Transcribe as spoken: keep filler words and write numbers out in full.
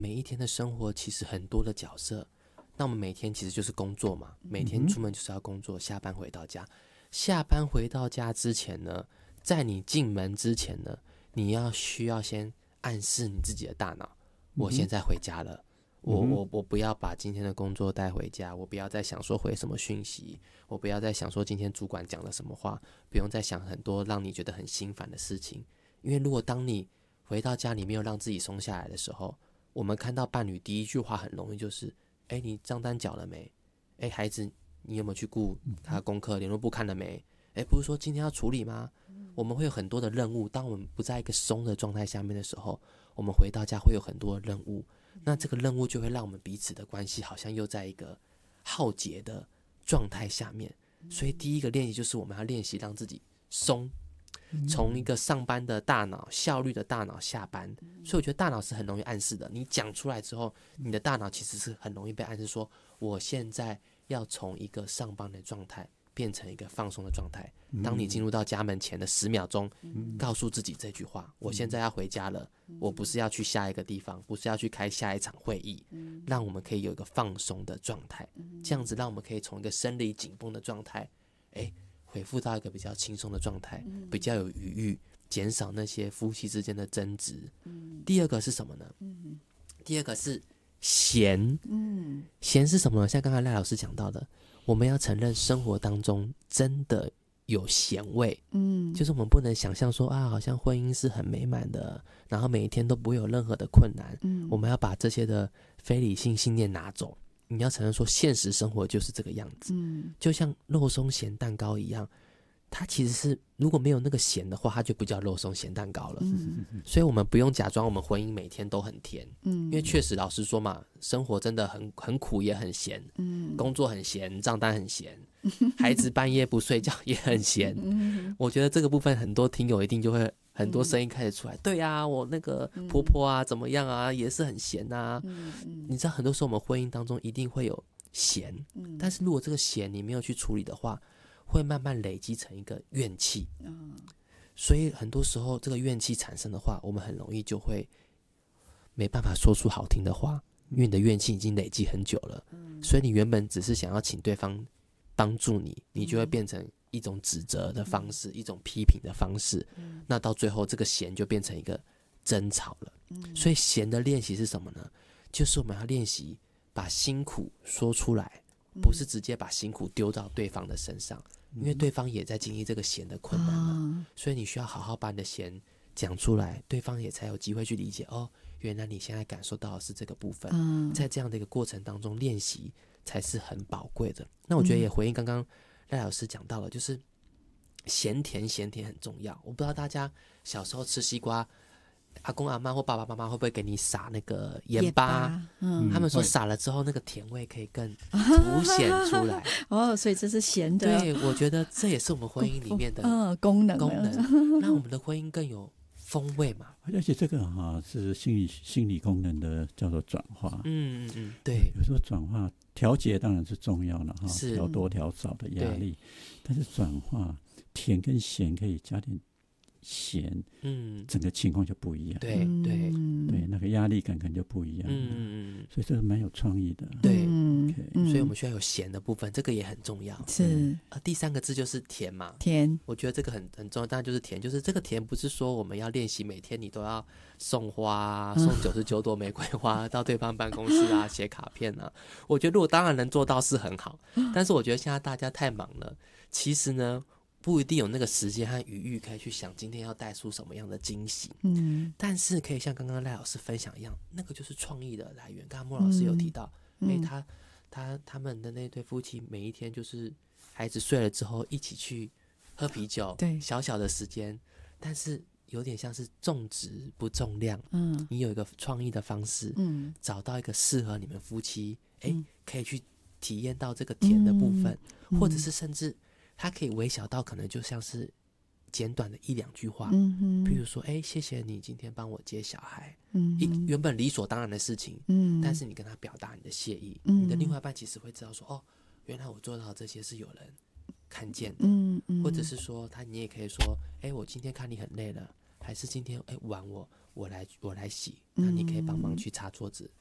每一天的生活其实很多的角色，那我们每天其实就是工作嘛，每天出门就是要工作，下班回到家，下班回到家之前呢，在你进门之前呢，你要需要先暗示你自己的大脑，我现在回家了。我我我不要把今天的工作带回家，我不要再想说回什么讯息，我不要再想说今天主管讲了什么话，不用再想很多让你觉得很心烦的事情。因为如果当你回到家里没有让自己松下来的时候，我们看到伴侣第一句话很容易就是哎，你账单缴了没？哎，孩子你有没有去顾他功课，联络簿看了没？哎，不是说今天要处理吗？我们会有很多的任务，当我们不在一个松的状态下面的时候，我们回到家会有很多的任务，那这个任务就会让我们彼此的关系好像又在一个浩劫的状态下面。所以第一个练习就是我们要练习让自己松，从一个上班的大脑效率的大脑下班。所以我觉得大脑是很容易暗示的，你讲出来之后，你的大脑其实是很容易被暗示说我现在要从一个上班的状态变成一个放松的状态。当你进入到家门前的十秒钟，告诉自己这句话，我现在要回家了，我不是要去下一个地方，不是要去开下一场会议，让我们可以有一个放松的状态，这样子让我们可以从一个生理紧绷的状态哎，恢复到一个比较轻松的状态，比较有余裕，减少那些夫妻之间的争执。第二个是什么呢？第二个是闲。闲是什么呢？像刚才赖老师讲到的，我们要承认生活当中真的有咸味，嗯，就是我们不能想象说啊，好像婚姻是很美满的，然后每一天都不会有任何的困难，嗯，我们要把这些的非理性信念拿走。你要承认说，现实生活就是这个样子，嗯，就像肉松咸蛋糕一样，它其实是如果没有那个咸的话，它就不叫肉松咸蛋糕了。嗯，所以我们不用假装我们婚姻每天都很甜，嗯，因为确实老实说嘛，生活真的很很苦也很咸，嗯，工作很咸，账单很咸，孩子半夜不睡觉也很咸。我觉得这个部分很多听友一定就会很多声音开始出来，对啊，我那个婆婆啊怎么样啊，也是很咸啊。你知道很多时候我们婚姻当中一定会有咸，但是如果这个咸你没有去处理的话，会慢慢累积成一个怨气。所以很多时候这个怨气产生的话，我们很容易就会没办法说出好听的话，因为你的怨气已经累积很久了，所以你原本只是想要请对方帮助你，你就会变成一种指责的方式，一种批评的方式，那到最后这个咸就变成一个争吵了。所以咸的练习是什么呢？就是我们要练习把辛苦说出来，不是直接把辛苦丢到对方的身上，因为对方也在经历这个咸的困难嘛，所以你需要好好把你的咸讲出来，对方也才有机会去理解，哦，原来你现在感受到的是这个部分。在这样的一个过程当中练习才是很宝贵的。那我觉得也回应刚刚赖老师讲到了，就是咸甜咸甜很重要。我不知道大家小时候吃西瓜，阿公阿嬷或爸爸妈妈会不会给你撒那个盐巴？嗯，他们说撒了之后那个甜味可以更凸显出来。 哦，所以这是咸的。 对，我觉得这也是我们婚姻里面的嗯功能， 功能，让我们的婚姻更有风味嘛。 而且这个哈、啊、是心理心理功能的叫做转化。 嗯嗯嗯，对。 有时候转化调节当然是重要了哈，调多调少的压力，但是转化甜跟咸可以加点咸，嗯，整个情况就不一样。 对对对，那个压力感可能就不一样。嗯嗯，所以这个蛮有创意的。 对，嗯 okay, 所以我们需要有咸的部分，这个也很重要。 是啊，第三个字就是甜嘛， 甜。 我觉得这个很很重要，当然就是甜，就是这个甜不是说我们要练习每天你都要送花，送九十九朵玫瑰花到对方办公室啊，写卡片啊。我觉得如果当然能做到是很好，但是我觉得现在大家太忙了，其实呢。不一定有那个时间和余裕可以去想今天要带出什么样的惊喜，嗯，但是可以像刚刚赖老师分享一样，那个就是创意的来源。刚刚莫老师有提到，嗯欸、他他他们的那对夫妻每一天就是孩子睡了之后一起去喝啤酒， 对， 小小的时间，但是有点像是重质不重量，嗯，你有一个创意的方式，嗯，找到一个适合你们夫妻，哎、欸嗯，可以去体验到这个甜的部分，嗯、或者是甚至。它可以微小到可能就像是简短的一两句话，嗯，譬如说，哎，谢谢你今天帮我接小孩，嗯，一原本理所当然的事情，嗯，但是你跟他表达你的谢意，嗯，你的另外一半其实会知道说，哦，原来我做到这些是有人看见的，嗯嗯，或者是说他你也可以说，哎，我今天看你很累了， 还是今天哎碗我我来我来洗，那你可以帮忙去擦桌子，